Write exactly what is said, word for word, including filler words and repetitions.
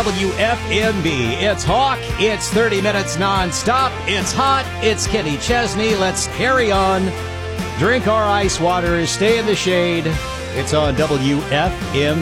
W F M B. It's Hawk. It's thirty minutes nonstop. It's hot. It's Kenny Chesney. Let's carry on. Drink our ice water. Stay in the shade. It's on W F M B.